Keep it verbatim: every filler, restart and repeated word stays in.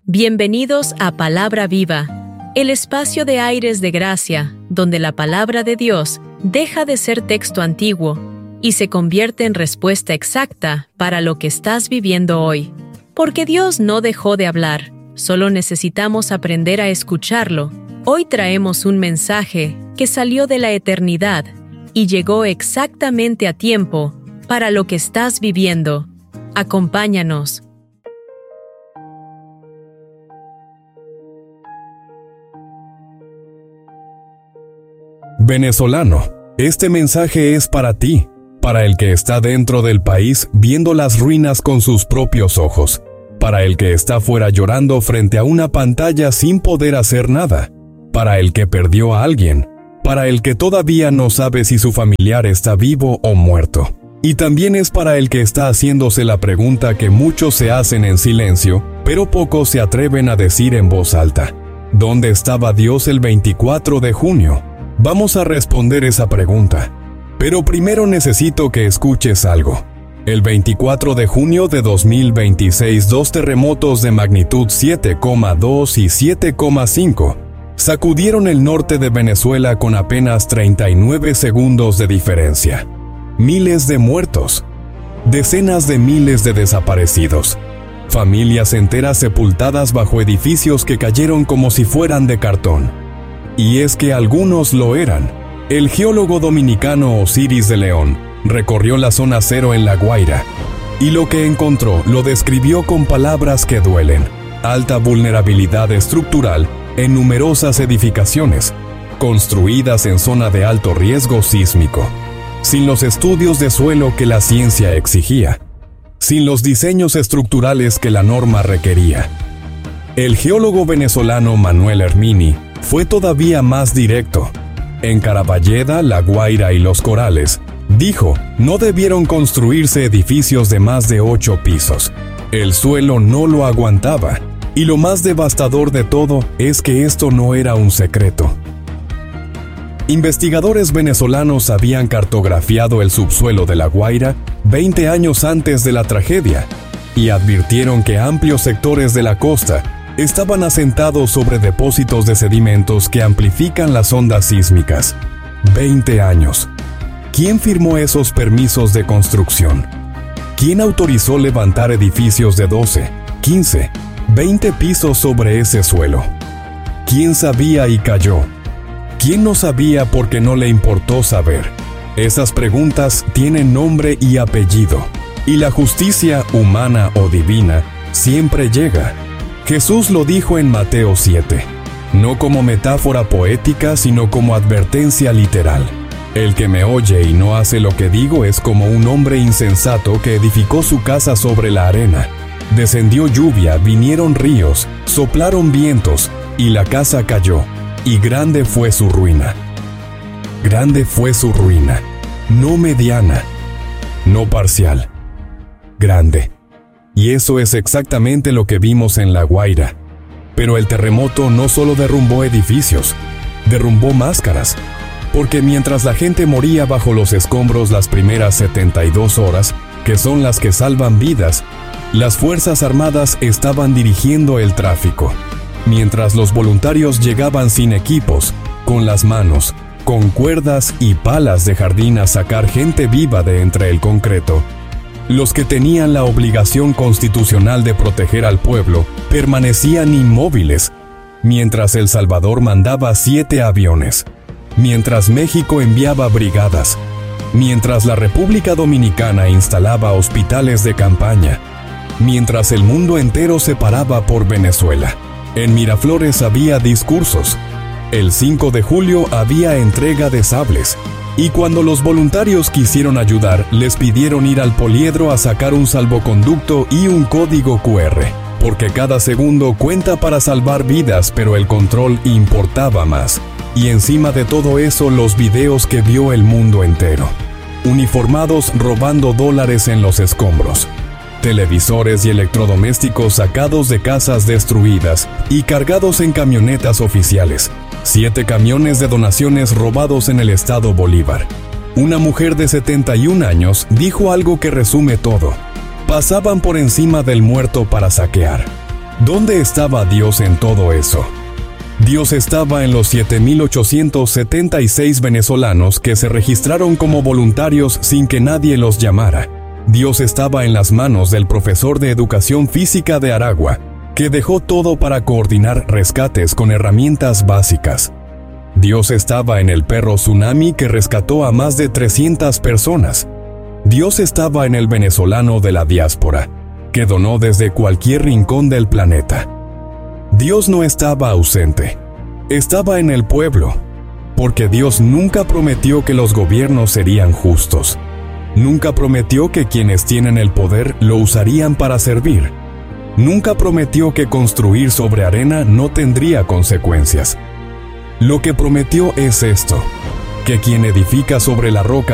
Bienvenidos a Palabra Viva, el espacio de aires de gracia, donde la palabra de Dios deja de ser texto antiguo y se convierte en respuesta exacta para lo que estás viviendo hoy. Porque Dios no dejó de hablar, solo necesitamos aprender a escucharlo. Hoy traemos un mensaje que salió de la eternidad y llegó exactamente a tiempo para lo que estás viviendo. Acompáñanos. Venezolano, este mensaje es para ti, para el que está dentro del país viendo las ruinas con sus propios ojos, para el que está fuera llorando frente a una pantalla sin poder hacer nada, para el que perdió a alguien, para el que todavía no sabe si su familiar está vivo o muerto. Y también es para el que está haciéndose la pregunta que muchos se hacen en silencio, pero pocos se atreven a decir en voz alta: ¿dónde estaba Dios el veinticuatro de junio? Vamos a responder esa pregunta. Pero primero necesito que escuches algo. El veinticuatro de junio de dos mil veintiséis, dos terremotos de magnitud siete coma dos y siete coma cinco sacudieron el norte de Venezuela con apenas treinta y nueve segundos de diferencia. Miles de muertos, decenas de miles de desaparecidos, familias enteras sepultadas bajo edificios que cayeron como si fueran de cartón. Y es que algunos lo eran. El geólogo dominicano Osiris de León recorrió la zona cero en La Guaira, y lo que encontró lo describió con palabras que duelen: alta vulnerabilidad estructural en numerosas edificaciones, construidas en zona de alto riesgo sísmico, sin los estudios de suelo que la ciencia exigía, sin los diseños estructurales que la norma requería. El geólogo venezolano Manuel Hermini fue todavía más directo. En Caraballeda, La Guaira y Los Corales, dijo, no debieron construirse edificios de más de ocho pisos. El suelo no lo aguantaba. Y lo más devastador de todo es que esto no era un secreto. Investigadores venezolanos habían cartografiado el subsuelo de La Guaira veinte años antes de la tragedia y advirtieron que amplios sectores de la costa estaban asentados sobre depósitos de sedimentos que amplifican las ondas sísmicas. veinte años. ¿Quién firmó esos permisos de construcción? ¿Quién autorizó levantar edificios de doce, quince, veinte pisos sobre ese suelo? ¿Quién sabía y calló? ¿Quién no sabía porque no le importó saber? Esas preguntas tienen nombre y apellido, y la justicia humana o divina siempre llega. Jesús lo dijo en Mateo siete, no como metáfora poética, sino como advertencia literal. El que me oye y no hace lo que digo es como un hombre insensato que edificó su casa sobre la arena. Descendió lluvia, vinieron ríos, soplaron vientos, y la casa cayó, y grande fue su ruina. Grande fue su ruina, no mediana, no parcial, grande. Y eso es exactamente lo que vimos en La Guaira. Pero el terremoto no solo derrumbó edificios, derrumbó máscaras. Porque mientras la gente moría bajo los escombros las primeras setenta y dos horas, que son las que salvan vidas, las Fuerzas Armadas estaban dirigiendo el tráfico. Mientras los voluntarios llegaban sin equipos, con las manos, con cuerdas y palas de jardín a sacar gente viva de entre el concreto, los que tenían la obligación constitucional de proteger al pueblo permanecían inmóviles, mientras El Salvador mandaba siete aviones, mientras México enviaba brigadas, mientras la República Dominicana instalaba hospitales de campaña, mientras el mundo entero se paraba por Venezuela. En Miraflores había discursos. El cinco de julio había entrega de sables. Y cuando los voluntarios quisieron ayudar, les pidieron ir al poliedro a sacar un salvoconducto y un código cu erre, porque cada segundo cuenta para salvar vidas, pero el control importaba más. Y encima de todo eso, los videos que vio el mundo entero. Uniformados robando dólares en los escombros. Televisores y electrodomésticos sacados de casas destruidas y cargados en camionetas oficiales. Siete camiones de donaciones robados en el estado Bolívar. Una mujer de setenta y un años dijo algo que resume todo. Pasaban por encima del muerto para saquear. ¿Dónde estaba Dios en todo eso? Dios estaba en los siete mil ochocientos setenta y seis venezolanos que se registraron como voluntarios sin que nadie los llamara. Dios estaba en las manos del profesor de educación física de Aragua, que dejó todo para coordinar rescates con herramientas básicas. Dios estaba en el perro tsunami que rescató a más de trescientas personas. Dios estaba en el venezolano de la diáspora, que donó desde cualquier rincón del planeta. Dios no estaba ausente, estaba en el pueblo, porque Dios nunca prometió que los gobiernos serían justos. Nunca prometió que quienes tienen el poder lo usarían para servir. Nunca prometió que construir sobre arena no tendría consecuencias. Lo que prometió es esto, que quien edifica sobre la roca